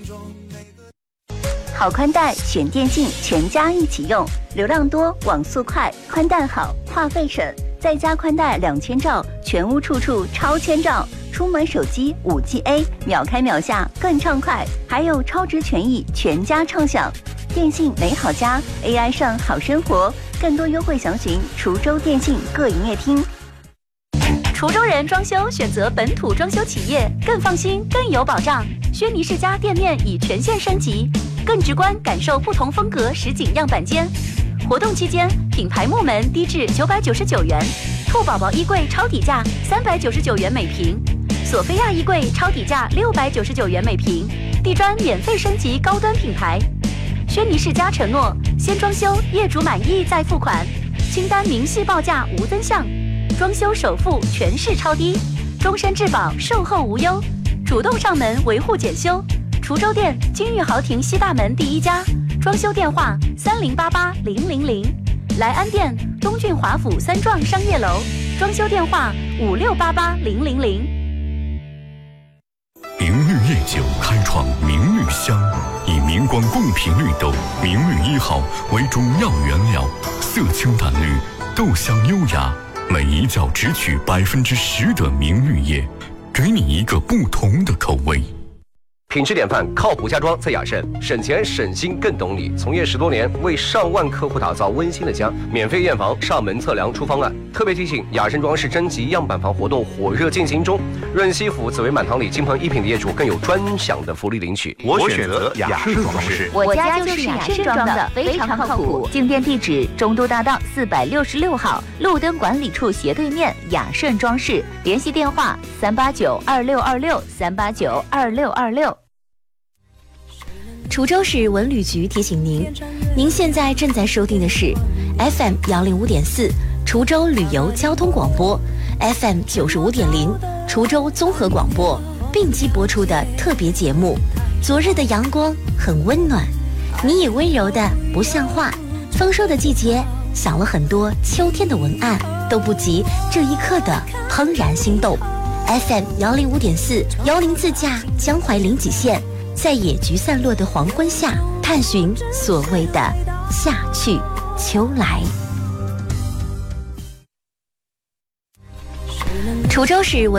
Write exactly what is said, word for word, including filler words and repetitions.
好宽带选电信，全家一起用，流量多，网速快，宽带好，话费省，再加宽带两千兆，全屋处处超千兆，出门手机 五 G A， 秒开秒下更畅快，还有超值权益，全家畅享。电信美好家 A I 上好生活，更多优惠详询滁州电信各营业厅。滁州人装修选择本土装修企业，更放心，更有保障。轩尼诗家店面已全线升级，更直观感受不同风格实景样板间。活动期间，品牌木门低至九百九十九元，兔宝宝衣柜超底价三百九十九元每平，索菲亚衣柜超底价六百九十九元每平，地砖免费升级高端品牌。轩尼诗家承诺，先装修，业主满意再付款，清单明细报价无增项，装修首付全市超低，终身质保，售后无忧，主动上门维护检修。滁州店金玉豪庭西大门第一家，装修电话三零八八零零零，莱安店东郡华府三幢商业楼，装修电话五六八八零零零。 明绿夜酒开创明绿香，以明光贡品绿豆明绿一号为主要原料，色清淡绿，豆香优雅，每一窖只取百分之十的明绿叶，给你一个不同的口味。 品质典范，靠谱家装在雅盛，省钱省心更懂你。从业十多年，为上万客户打造温馨的家，免费验房、上门测量出方案。特别提醒，雅盛装饰征集样板房活动火热进行中，润西府、紫薇满堂里金鹏一品的业主更有专享的福利领取。 我选择雅盛装饰， 我家就是雅盛装的，非常靠谱。进店地址：中都大道四百六十六号，路灯管理处斜对面，雅盛装饰。联系电话：三八九二六二六三八九二六二六。 滁州市文旅局提醒您，您现在正在收听的是 F M 幺零五点四滁州旅游交通广播 ，F M 九十五点零滁州综合广播并机播出的特别节目。昨日的阳光很温暖，你也温柔的不像话。丰收的季节，想了很多秋天的文案，都不及这一刻的怦然心动。F M 幺零五点四幺零自驾江淮临济县。在野菊散落的黄昏下，探寻所谓的夏去秋来。滁州市